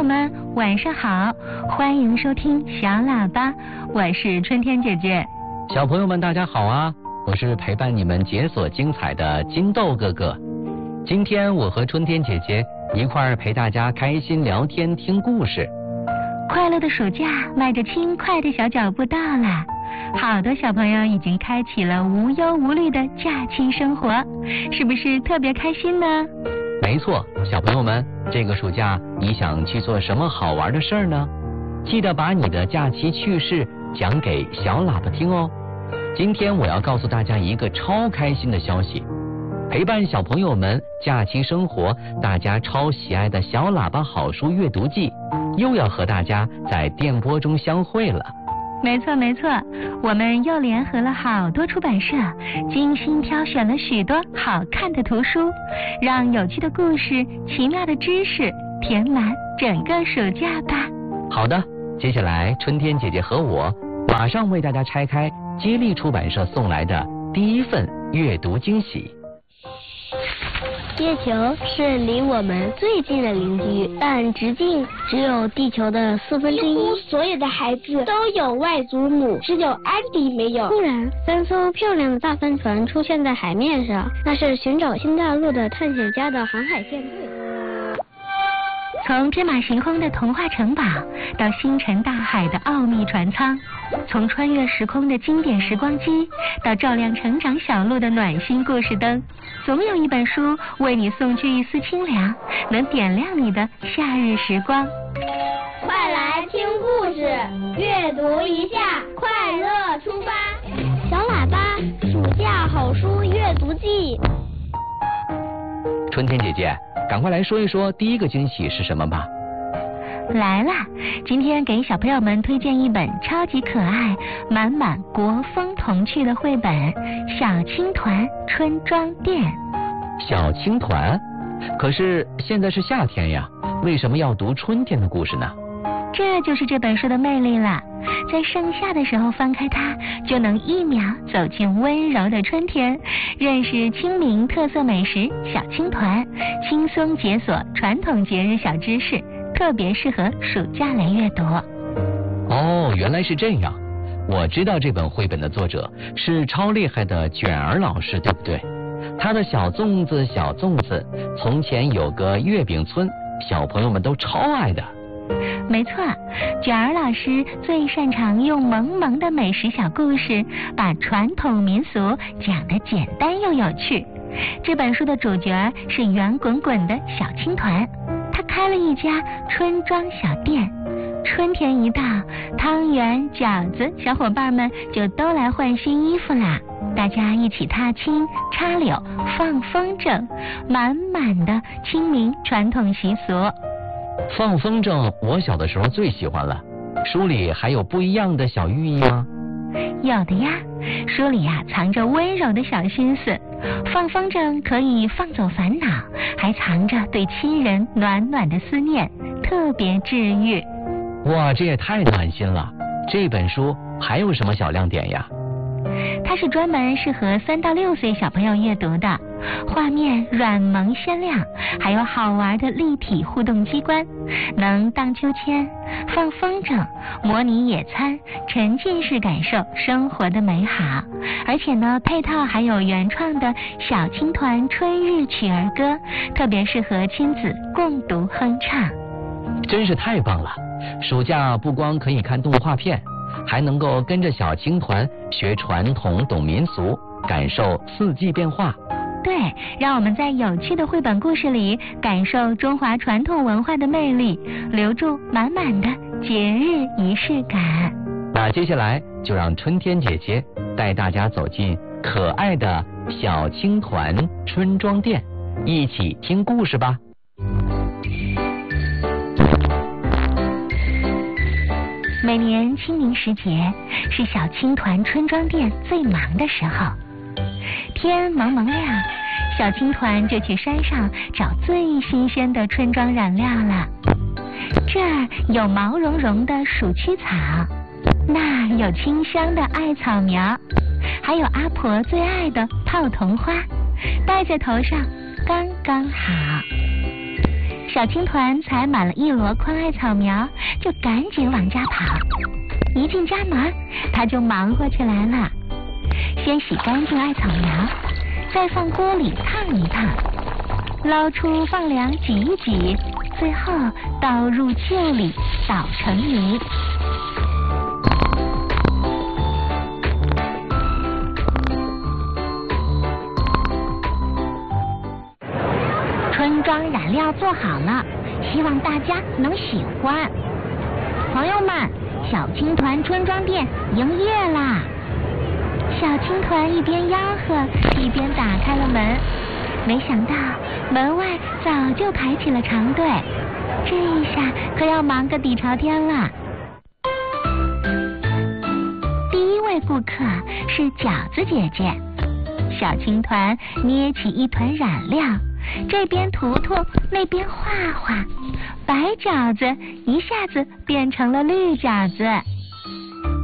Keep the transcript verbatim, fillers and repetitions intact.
们晚上好，欢迎收听小喇叭，我是春天姐姐。 小朋友们大家好啊，我是陪伴你们解锁精彩的金豆哥哥。今天我和春天姐姐一块儿陪大家开心聊天听故事。 快乐的暑假迈着轻快的小脚步到了，好多小朋友已经开启了无忧无虑的假期生活，是不是特别开心呢？ 没错，小朋友们，这个暑假你想去做什么好玩的事儿呢？记得把你的假期趣事讲给小喇叭听哦。今天我要告诉大家一个超开心的消息，陪伴小朋友们假期生活，大家超喜爱的小喇叭好书阅读季又要和大家在电波中相会了。 没错没错，我们又联合了好多出版社，精心挑选了许多好看的图书，让有趣的故事、奇妙的知识填满整个暑假吧。 好的，接下来春天姐姐和我马上为大家拆开接力出版社送来的第一份阅读惊喜。 月球是离我们最近的邻居，但直径只有地球的四分之一。 几乎所有的孩子都有外祖母，只有安迪没有。 突然，三艘漂亮的大帆船出现在海面上，那是寻找新大陆的探险家的航海舰队。 从芝麻行空的童话城堡到星辰大海的奥秘船舱，从穿越时空的经典时光机到照亮成长小路的暖心故事灯，总有一本书为你送去一丝清凉，能点亮你的夏日时光。 快来听故事，阅读一下，快乐出发！ 小喇叭暑假好书阅读季。 春天姐姐，赶快来说一说第一个惊喜是什么吧。 来了，今天给小朋友们推荐一本超级可爱、满满国风童趣的绘本《小青团春装店》。 小青团？可是现在是夏天呀，为什么要读春天的故事呢？ 这就是这本书的魅力了，在盛夏的时候翻开它，就能一秒走进温柔的春天，认识清明特色美食小青团，轻松解锁传统节日小知识，特别适合暑假来阅读。 哦，原来是这样，我知道这本绘本的作者是超厉害的卷儿老师，对不对？他的小粽子小粽子，从前有个月饼村，小朋友们都超爱的。 没错，卷儿老师最擅长用萌萌的美食小故事，把传统民俗讲得简单又有趣。这本书的主角是圆滚滚的小青团，他开了一家春装小店。春天一到，汤圆、饺子，小伙伴们就都来换新衣服啦。大家一起踏青、插柳、放风筝，满满的清明传统习俗。 放风筝我小的时候最喜欢了，书里还有不一样的小寓意吗？ 有的呀，书里呀藏着温柔的小心思，放风筝可以放走烦恼，还藏着对亲人暖暖的思念，特别治愈。 哇，这也太暖心了！这本书还有什么小亮点呀？ 它是专门适合三到六岁小朋友阅读的，画面软萌鲜亮，还有好玩的立体互动机关，能荡秋千、放风筝、模拟野餐，沉浸式感受生活的美好。而且呢，配套还有原创的小青团春日曲儿歌，特别适合亲子共读哼唱。 真是太棒了！暑假不光可以看动画片，还能够跟着小青团学传统、懂民俗，感受四季变化。 对，让我们在有趣的绘本故事里感受中华传统文化的魅力，留住满满的节日仪式感。 那接下来就让春天姐姐带大家走进可爱的小青团春装店，一起听故事吧。每年清明时节是小青团春装店最忙的时候，天蒙蒙亮，小青团就去山上找最新鲜的春装染料了。这儿有毛茸茸的鼠曲草，那有清香的艾草苗，还有阿婆最爱的泡桐花，戴在头上刚刚好。 小青团采满了一箩宽艾草苗，就赶紧往家跑。一进家门，他就忙活起来了。先洗干净艾草苗，再放锅里烫一烫，捞出放凉挤一挤，最后倒入臼里捣成泥。春装染料做好了，希望大家能喜欢。朋友们，小青团春装店营业啦！小青团一边吆喝，一边打开了门。没想到门外早就排起了长队，这一下可要忙个底朝天了。第一位顾客是饺子姐姐，小青团捏起一团染料，这边涂涂，那边画画，白饺子一下子变成了绿饺子。